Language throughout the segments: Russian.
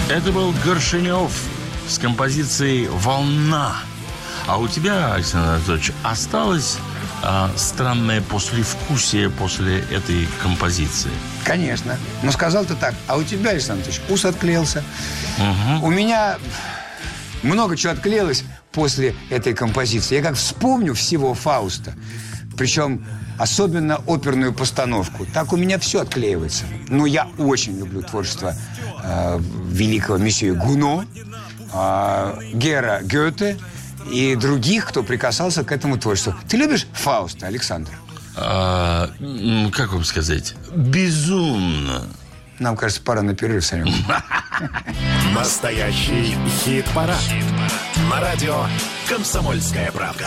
Это был Горшенев с композицией «Волна». А у тебя, Александр Анатольевич, осталось странное послевкусие после этой композиции? Конечно. Но сказал ты так. А у тебя, Александр Анатольевич, ус отклеился. Угу. У меня много чего отклеилось после этой композиции. Я как вспомню всего Фауста, причем особенно оперную постановку, так у меня все отклеивается. Но я очень люблю творчество великого месье Гуно, Гера Гёте и других, кто прикасался к этому творчеству. Ты любишь Фауста, Александр? Как вам сказать? Безумно. Нам, кажется, пора на перерыв, Санек. Настоящий хит-парад. На радио «Комсомольская правда».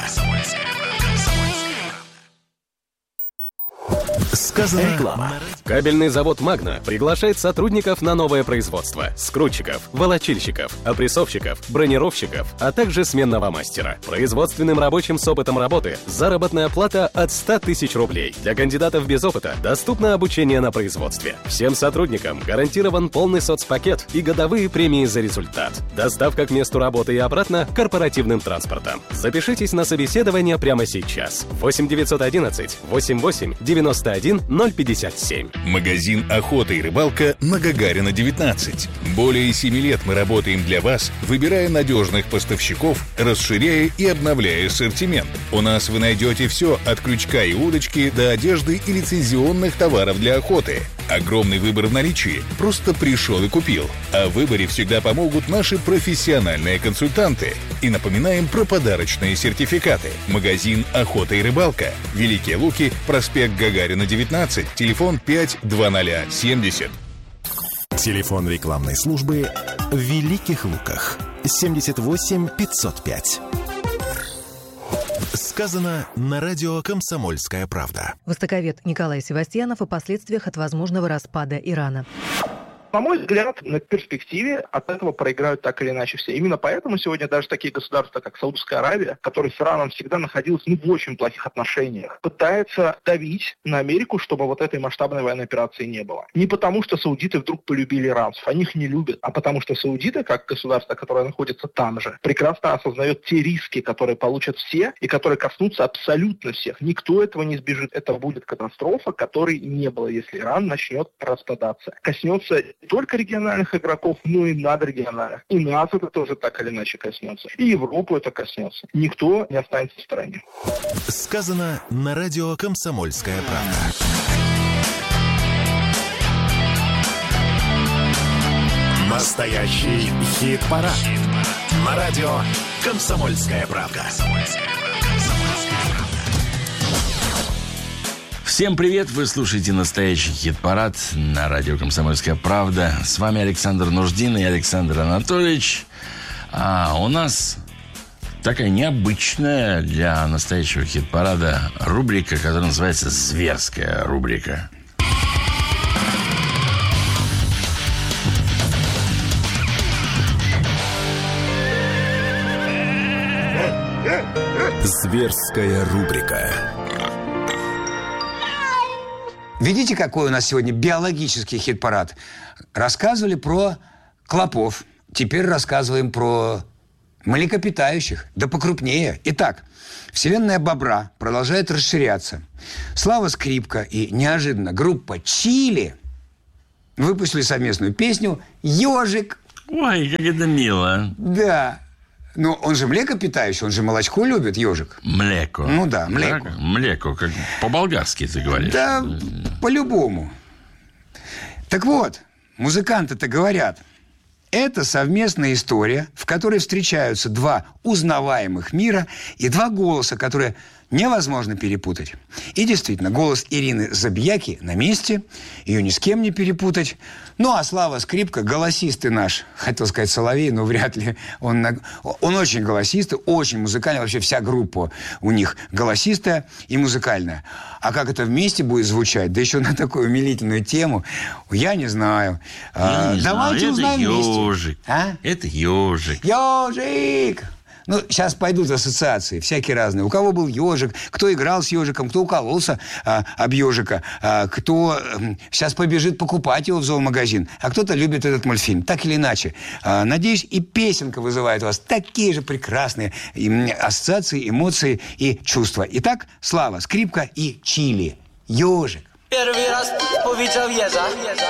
Сказано. Реклама. Кабельный завод «Магна» приглашает сотрудников на новое производство. Скрутчиков, волочильщиков, опрессовщиков, бронировщиков, а также сменного мастера. Производственным рабочим с опытом работы заработная плата от 100 тысяч рублей. Для кандидатов без опыта доступно обучение на производстве. Всем сотрудникам гарантирован полный соцпакет и годовые премии за результат. Доставка к месту работы и обратно корпоративным транспортом. Запишитесь на собеседование прямо сейчас. 8 911 88 91 057. Магазин «Охота и рыбалка» на Гагарина, 19. Более 7 лет мы работаем для вас, выбирая надежных поставщиков, расширяя и обновляя ассортимент. У нас вы найдете все от крючка и удочки до одежды и лицензионных товаров для охоты. Огромный выбор в наличии. Просто пришел и купил. А в выборе всегда помогут наши профессиональные консультанты. И напоминаем про подарочные сертификаты. Магазин «Охота и рыбалка». Великие Луки, проспект Гагарина, 19. Телефон 52070. Телефон рекламной службы в Великих Луках. 78 505. Сказано на радио «Комсомольская правда». Востоковед Николай Севастьянов о последствиях от возможного распада Ирана. На мой взгляд, на перспективе от этого проиграют так или иначе все. Именно поэтому сегодня даже такие государства, как Саудовская Аравия, которая с Ираном всегда находилась в очень плохих отношениях, пытается давить на Америку, чтобы вот этой масштабной военной операции не было. Не потому, что саудиты вдруг полюбили иранцев, они их не любят, а потому что саудиты, как государство, которое находится там же, прекрасно осознает те риски, которые получат все и которые коснутся абсолютно всех. Никто этого не избежит. Это будет катастрофа, которой не было, если Иран начнет распадаться. Коснется не только региональных игроков, но и надрегиональных. И нас это тоже так или иначе коснется. И Европу это коснется. Никто не останется в стороне. Сказано на радио «Комсомольская правда». Настоящий хит-парад. На радио «Комсомольская правда». Всем привет! Вы слушаете настоящий хит-парад на радио «Комсомольская правда». С вами Александр Нуждин и Александр Анатольевич. У нас такая необычная для настоящего хит-парада рубрика, которая называется «Зверская рубрика». Зверская рубрика. Видите, какой у нас сегодня биологический хит-парад? Рассказывали про клопов. Теперь рассказываем про млекопитающих, да покрупнее. Итак, вселенная бобра продолжает расширяться. Слава Скрипка и неожиданно группа Чили выпустили совместную песню «Ежик». Ой, как это мило. Да. Ну, он же млекопитающий, он же молочко любит, ежик. Млеко. Ну да, млеко. Да? Млеко, как по-болгарски ты говоришь. Да, по-любому. Так вот, музыканты-то говорят, это совместная история, в которой встречаются два узнаваемых мира и два голоса, которые невозможно перепутать. И действительно, голос Ирины Забияки на месте, ее ни с кем не перепутать. Ну, а Слава Скрипка, голосистый наш, хотел сказать Соловей, но вряд ли. Он очень голосистый, очень музыкальный. Вообще вся группа у них голосистая и музыкальная. А как это вместе будет звучать, да еще на такую умилительную тему, я не знаю. Я не Давайте знаю. узнаем это вместе. ежик. А? Это ежик. Ежик! Ну, сейчас пойдут ассоциации всякие разные. У кого был ежик, кто играл с ежиком, кто укололся об ежика, кто сейчас побежит покупать его в зоомагазин, а кто-то любит этот мультфильм. Так или иначе. Надеюсь, и песенка вызывает у вас такие же прекрасные ассоциации, эмоции и чувства. Итак, Слава, скрипка и чили. Ежик. Первый раз увидел ежа.